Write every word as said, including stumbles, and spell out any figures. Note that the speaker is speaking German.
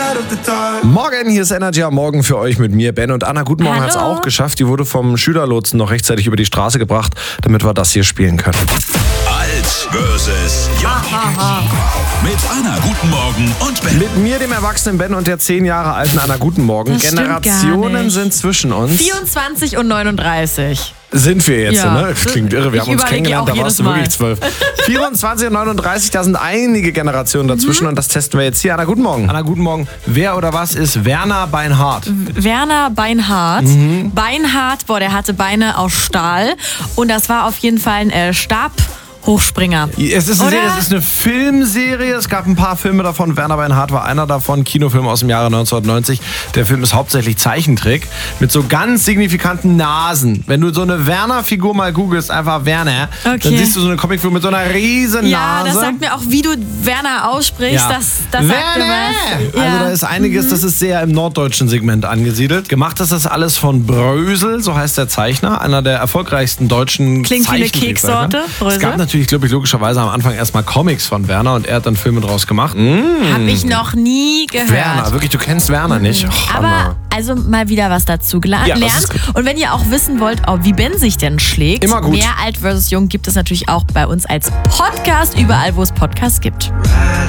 Morgen, hier ist Energy am Morgen für euch mit mir, Ben und Anna. Guten Morgen hat es auch geschafft. Die wurde vom Schülerlotsen noch rechtzeitig über die Straße gebracht, damit wir das hier spielen können. Alt versus Jung. Mit Anna, guten Morgen und Ben. Mit mir, dem erwachsenen Ben und der zehn Jahre alten Anna, guten Morgen. Das stimmt gar Generationen nicht. sind zwischen uns. vierundzwanzig und neununddreißig. Sind wir jetzt, Ja. ne? Klingt irre, wir Ich haben uns überlege kennengelernt, auch da warst jedes du wirklich Mal. zwölf. vierundzwanzig und neununddreißig, da sind einige Generationen dazwischen Mhm. und das testen wir jetzt hier. Anna, guten Morgen. Anna, guten Morgen. Wer oder was ist Werner Beinhardt? Werner Beinhardt. Mhm. Beinhardt, boah, der hatte Beine aus Stahl. Und das war auf jeden Fall ein äh, Stabhochspringer. Es ist, eine Oder? Serie, es ist eine Filmserie. Es gab ein paar Filme davon. Werner Beinhardt war einer davon. Kinofilm aus dem Jahre neunzehnhundertneunzig. Der Film ist hauptsächlich Zeichentrick mit so ganz signifikanten Nasen. Wenn du so eine Werner-Figur mal googelst, einfach Werner, Okay. dann siehst du so eine Comicfigur mit so einer riesen Ja, Nase. das sagt mir auch, wie du Werner aussprichst. Ja. Das, das sagt mir Werner! was. Also Ja. da ist einiges, das ist sehr im norddeutschen Segment angesiedelt. Gemacht ist das alles von Brösel, so heißt der Zeichner, einer der erfolgreichsten deutschen Klingt wie eine Zeichentrickzeichner. Keksorte, Es Brösel. gab natürlich, glaube ich, logischerweise am Anfang erstmal Comics von Werner und er hat dann Filme draus gemacht. Hab ich noch nie gehört. Werner, wirklich, du kennst Werner nicht. Och, Aber Anna. also mal wieder was dazu gelernt. Ja, das ist gut. Und wenn ihr auch wissen wollt, oh, wie Ben sich denn schlägt, Immer gut. mehr Alt versus Jung gibt es natürlich auch bei uns als Podcast, überall wo es Podcasts gibt.